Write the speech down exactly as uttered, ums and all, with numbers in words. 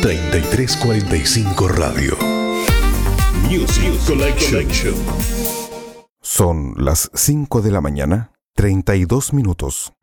treinta y tres cuarenta y cinco Radio. Music Collection. Son las cinco de la mañana, treinta y dos minutos.